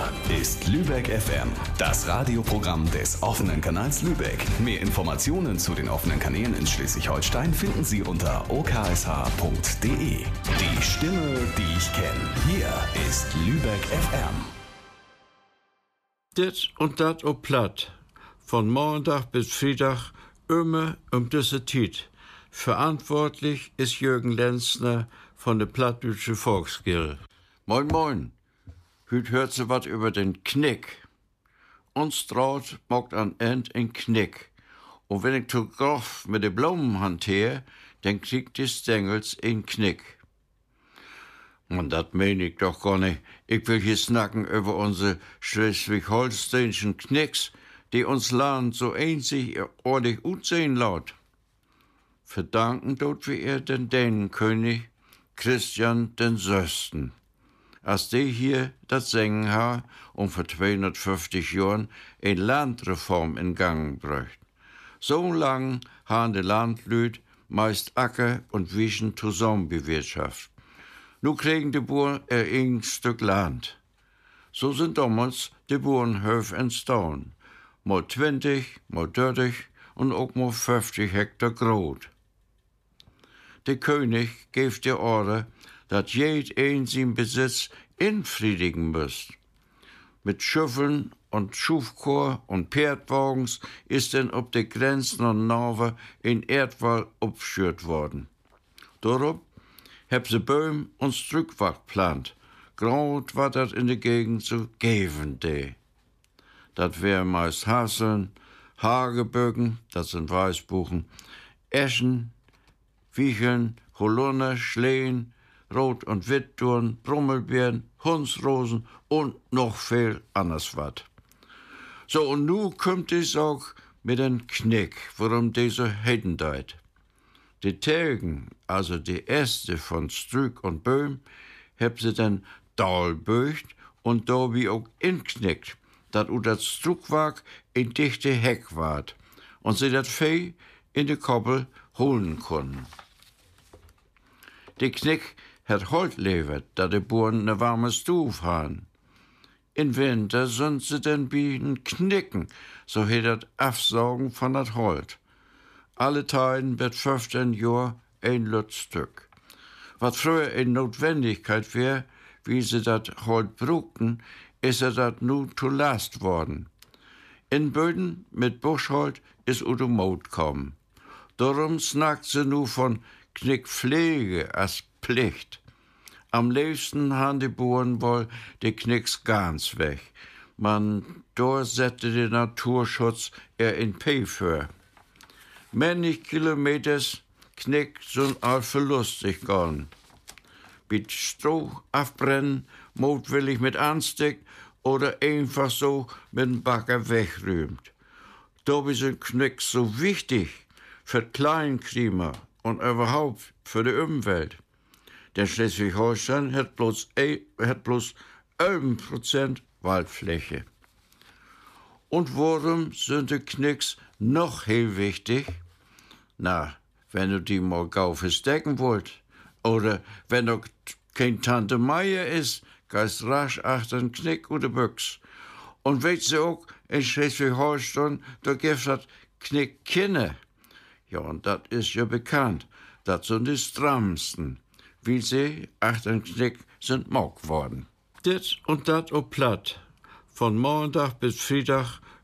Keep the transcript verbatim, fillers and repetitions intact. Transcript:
Hier ist Lübeck F M, das Radioprogramm des offenen Kanals Lübeck. Mehr Informationen zu den offenen Kanälen in Schleswig-Holstein finden Sie unter o k s h punkt d e. Die Stimme, die ich kenne. Hier ist Lübeck F M. Dit und dat op Platt. Von Montag bis Freitag immer um diese Zeit. Verantwortlich ist Jürgen Lenzner von der Plattdeutsche Volksgilde. Moin, moin. Hüt hört se wat über den Knick. Uns traut mogt an End ein Knick. Und wenn ich zu grof mit de Blumen hanteer, dann kriegt die Stängels ein Knick. Und dat mein ich doch gar nicht. Ich will hier snacken über unsere schleswig-holsteinischen Knicks, die uns Land so einzigartig aussehen laut. Verdanken tut wir ihr den Dänenkönig Christian den Sösten. Als die hier das Singen ha, um vor zweihundertfünfzig Jahren eine Landreform in Gang bräucht. So lang haben die Landlüd meist Acker und Wieschen zusammen bewirtschaftet. Nu kriegen die Bauern ein Stück Land. So sind damals die Bauernhöfe entstanden. Mal zwanzig, mal dreißig und auch mal fünfzig Hektar groß. Der König gibt die Order, dass jeder ein seinen Besitz infriedigen muss. Mit Schüffeln und Schufchor und Pferdwagens ist denn ob die Grenzen und Norwe in Erdwall aufgeschürt worden. Darauf hab sie Böhm und Strückwach plant. Grot war dat in der Gegend so geben de. Dat wär meist Hasseln, Hagebögen, das sind Weißbuchen, Eschen, Wiecheln, Holunder, Schlehen, Rot- und Wittdurn, Brummelbeeren, Hundsrosen und noch viel anders wat. So, und nu kommt es auch mit den Knick, worum diese heden deit. Die Telgen, also die Äste von Strück und Böhm, heb sie dann dahlböcht und da wie auch inknickt, dat u dat Struckwag in dichte Heck ward und sie dat Vieh in de Koppel holen konnten. Die Knick hat Holt levert, dat de Buren ne warme Stuf han. In Winter sind sie denn bieten Knicken, so he dat Afsaugen von dat Holt. Alle Teilen wird fünfzehn Jahr ein Lüt Stück. Was früher in Notwendigkeit wär, wie sie dat Holt brugten, is er dat nu zu Last worden. In Böden mit Buschholt is udo Mode kommen. Darum snackt sie nu von Knickpflege als Pflicht. Am liebsten han die Bauern wohl die Knicks ganz weg. Man dort sette der Naturschutz er in P für. Männlich Kilometers Knick sind all verlustig gone. Mit Stroh abbrennen, mutwillig mit Ansteck oder einfach so mit dem Bagger wegrühmt. Dabei sind Knicks so wichtig für Kleinklima und überhaupt für die Umwelt. Denn Schleswig-Holstein hat bloß, hat bloß elf Prozent Waldfläche. Und warum sind die Knicks noch heel wichtig? Na, wenn du die mal gau verstecken wollt, oder wenn du kein Tante Meier ist, gehst rasch achter den Knick oder Büchs. Und weißt sie auch, in Schleswig-Holstein, da gibt's das Knick Kinder. Ja, und das ist ja bekannt. Das sind die strammsten. Wie sie achter den Knick sind mock worden. Dit und dat op Platt. Von Montag bis Freitag